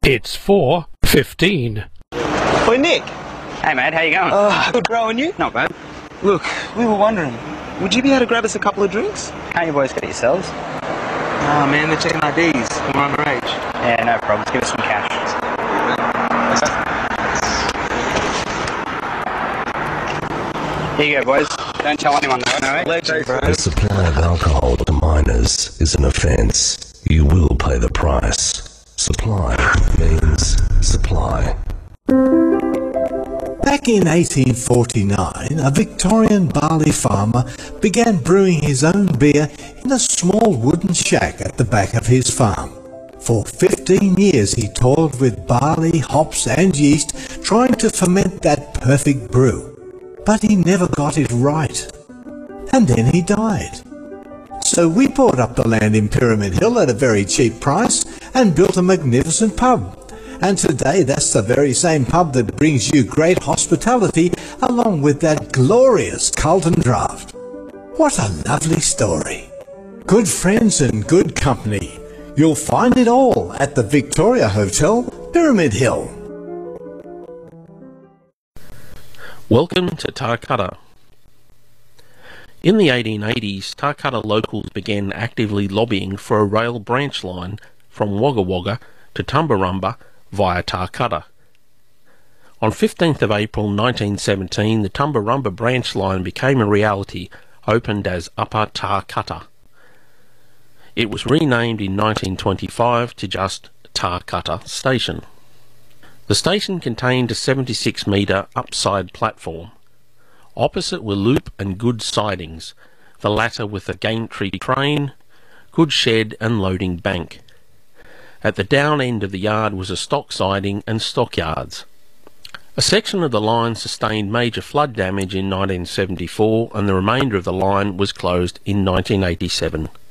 It's 4:15. Oi, Nick. Hey mate, how you going? Good, bro, and you? Not bad. Look, we were wondering, would you be able to grab us a couple of drinks? Can't you boys get it yourselves? Ah, man, they're checking IDs. We're underage. Yeah, no problems. Give us some cash. Here you go, boys. Don't tell anyone though, alright? Legend, bro. The supply of alcohol to minors is an offence. You will pay the price. Supply means supply. Back in 1849, a Victorian barley farmer began brewing his own beer in a small wooden shack at the back of his farm. For 15 years he toiled with barley, hops and yeast, trying to ferment that perfect brew. But he never got it right. And then he died. So we bought up the land in Pyramid Hill at a very cheap price and built a magnificent pub. And today that's the very same pub that brings you great hospitality along with that glorious Carlton Draft. What a lovely story. Good friends and good company. You'll find it all at the Victoria Hotel, Pyramid Hill. Welcome to Tarcutta. In the 1880s, Tarcutta locals began actively lobbying for a rail branch line from Wagga Wagga to Tumbarumba via Tarcutta. On 15th of April 1917, the Tumbarumba branch line became a reality, opened as Upper Tarcutta. It was renamed in 1925 to just Tarcutta Station. The station contained a 76-metre upside platform. Opposite were loop and goods sidings, the latter with a gantry train, goods shed and loading bank. At the down end of the yard was a stock siding and stockyards. A section of the line sustained major flood damage in 1974 and the remainder of the line was closed in 1987.